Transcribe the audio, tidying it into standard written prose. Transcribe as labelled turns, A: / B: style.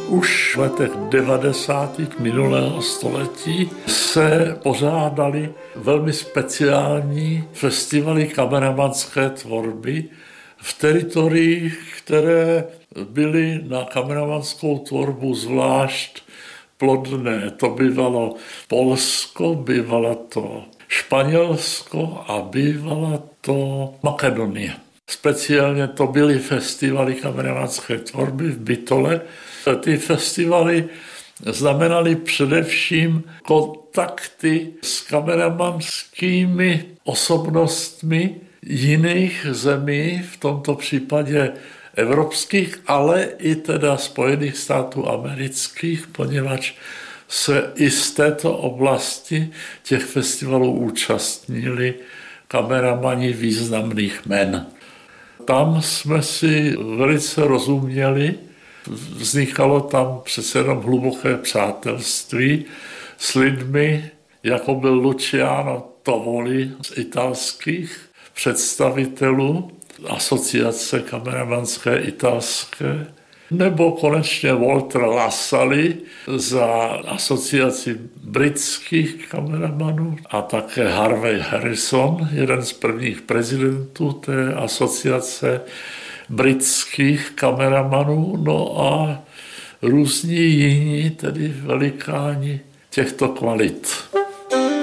A: Už v letech 90. minulého století se pořádaly velmi speciální festivaly kameramanské tvorby v teritoriích, které byly na kameramanskou tvorbu zvlášť plodné. To bývalo Polsko, bývala to Španělsko a bývala to Makedonie. Speciálně to byly festivaly kameramanské tvorby v Bytole. Ty festivaly znamenaly především kontakty s kameramanskými osobnostmi jiných zemí, v tomto případě evropských, ale i teda Spojených států amerických, poněvadž se i z této oblasti těch festivalů účastnili kameramani významných men. Tam jsme si velice rozuměli, vznikalo tam přece jenom hluboké přátelství s lidmi, jako byl Luciano Tovoli z italských představitelů Asociace kameramanské italské, nebo konečně Walter Lassalle za Asociaci britských kameramanů a také Harvey Harrison, jeden z prvních prezidentů té asociace britských kameramanů, no a různí jiní, tedy velikáni těchto kvalit.